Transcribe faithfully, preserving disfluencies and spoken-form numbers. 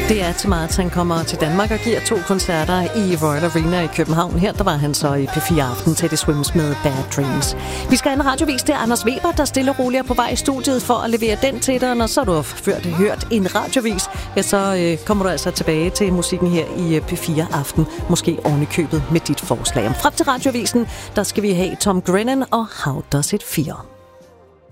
Det er til meget, at han kommer til Danmark og giver to koncerter i Royal Arena i København. Her der var han så i P fire Aften til det Swims med Bad Dreams. Vi skal have en radiovis til Anders Weber, der stille og roligt er på vej i studiet for at levere den til dig. Når så du har ført, hørt en radiovis, ja, så øh, kommer du altså tilbage til musikken her i P fire Aften. Måske oven i købet med dit forslag. Frem til radiovisen, der skal vi have Tom Grennan og How Does It Feel?